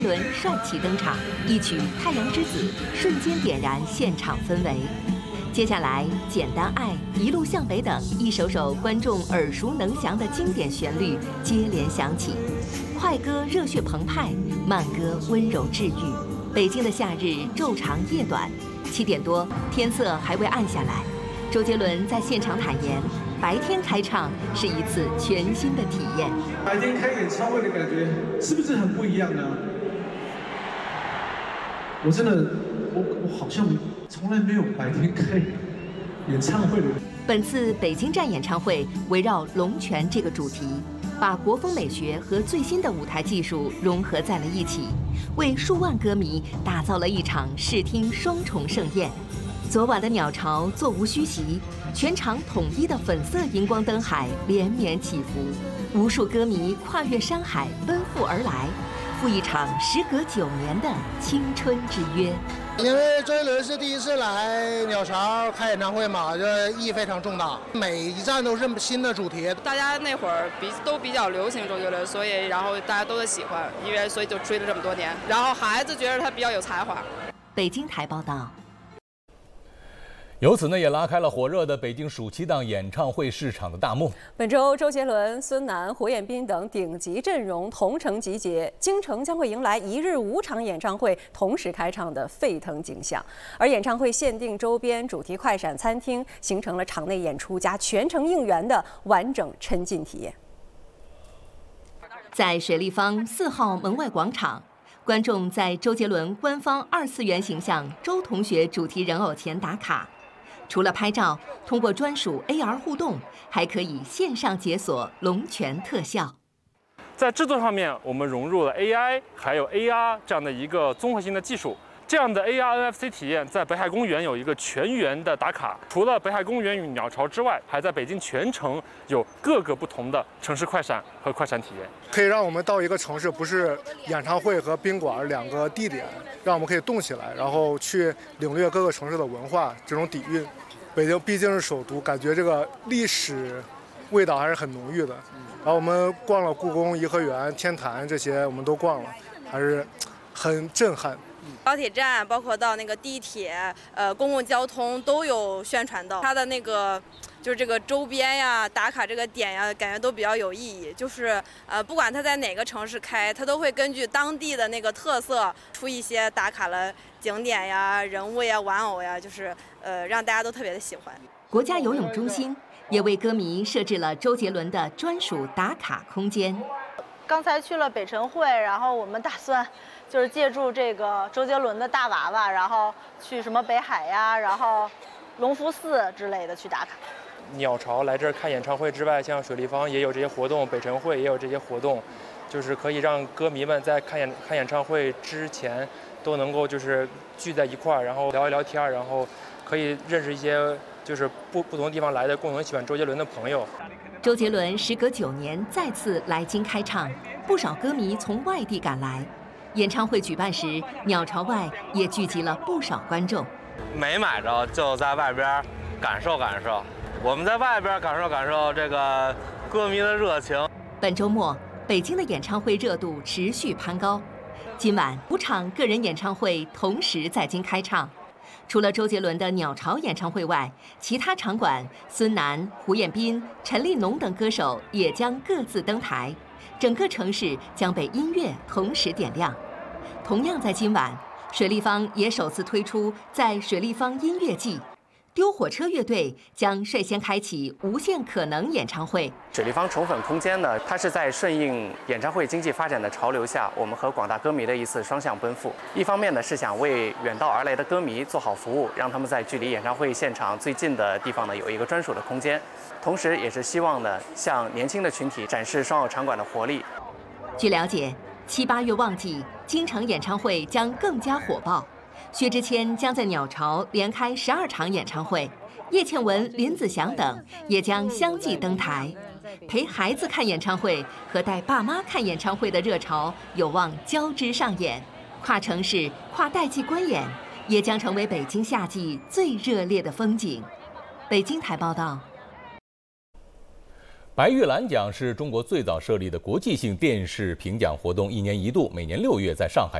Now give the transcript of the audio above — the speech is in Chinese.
伦帅气登场，一曲《太阳之子》瞬间点燃现场氛围。接下来，《简单爱》《一路向北》等一首首观众耳熟能详的经典旋律接连响起，快歌热血澎湃，慢歌温柔治愈。北京的夏日昼长夜短，7点多天色还未暗下来。周杰伦在现场坦言，白天开唱是一次全新的体验。 白天开演唱会的感觉是不是很不一样呢？我真的，我好像从来没有白天开演唱会的。 本次北京站演唱会围绕龙泉这个主题，把国风美学和最新的舞台技术融合在了一起，为数万歌迷打造了一场视听双重盛宴。昨晚的鸟巢座无虚席，全场统一的粉色荧光灯海连绵起伏，无数歌迷跨越山海奔赴而来，赴一场时隔9年的青春之约。 因为周杰伦是第一次来鸟巢开演唱会嘛，这意义非常重大。每一站都是新的主题。 大家那会儿都比较流行周杰伦，所以然后大家都在喜欢，所以就追了这么多年。然后孩子觉得他比较有才华。 北京台报道。 由此呢，也拉开了火热的北京暑期档演唱会市场的大幕。 本周，周杰伦、孙楠、胡彦斌等顶级阵容同城集结，京城将会迎来1日5场演唱会同时开唱的沸腾景象。而演唱会限定周边、主题快闪餐厅，形成了场内演出加全程应援的完整沉浸体验。 在水立方4号门外广场，观众在周杰伦官方2次元形象周同学主题人偶前打卡。除了拍照，通过专属 AR 互动，还可以线上解锁龙泉特效。 在制作上面，我们融入了 AI 还有 AR 这样的一个综合性的技术。这样的 AR NFC 体验在北海公园有一个全员的打卡。除了北海公园与鸟巢之外，还在北京全城有各个不同的城市快闪和快闪体验， 可以让我们到一个城市，不是演唱会和宾馆2个地点，让我们可以动起来，然后去领略各个城市的文化这种底蕴。北京毕竟是首都，感觉这个历史味道还是很浓郁的。然后我们逛了故宫、颐和园、天坛这些，我们都逛了，还是很震撼。 高铁站，包括到那个地铁、公共交通都有宣传到它的那个。就是这个周边呀、打卡这个点呀，感觉都比较有意义。就是不管它在哪个城市开，它都会根据当地的那个特色出一些打卡了景点呀、人物呀、玩偶呀，就是让大家都特别的喜欢。 国家游泳中心也为歌迷设置了周杰伦的专属打卡空间。 刚才去了北辰会，然后我们打算就是借助这个周杰伦的大娃娃，然后去什么北海呀，然后隆福寺之类的去打卡。 鸟巢来这儿看演唱会之外，像水立方也有这些活动，北辰会也有这些活动，就是可以让歌迷们在看演唱会之前都能够就是聚在一块儿，然后聊一聊天，然后可以认识一些就是不同地方来的共同喜欢周杰伦的朋友。 周杰伦时隔9年再次来京开唱，不少歌迷从外地赶来。演唱会举办时，鸟巢外也聚集了不少观众。 没买着就在外边感受感受。我们在外边感受感受这个歌迷的热情。 本周末，北京的演唱会热度持续攀高。今晚5场个人演唱会同时在京开唱，除了周杰伦的鸟巢演唱会外，其他场馆孙楠、胡彦斌、陈立农等歌手也将各自登台，整个城市将被音乐同时点亮。同样在今晚，水立方也首次推出在水立方音乐季。丢火车乐队将率先开启无限可能演唱会。 水立方宠粉空间呢，它是在顺应演唱会经济发展的潮流下，我们和广大歌迷的一次双向奔赴。一方面呢，是想为远道而来的歌迷做好服务，让他们在距离演唱会现场最近的地方呢有一个专属的空间，同时也是希望呢向年轻的群体展示双奥场馆的活力。 据了解，7、8月旺季，京城演唱会将更加火爆。薛之谦将在鸟巢连开12场演唱会，叶倩文、林子祥等也将相继登台。陪孩子看演唱会和带爸妈看演唱会的热潮有望交织上演，跨城市、跨代际观演也将成为北京夏季最热烈的风景。北京台报道。 白玉兰奖是中国最早设立的国际性电视评奖活动，1年1度，每年6月在上海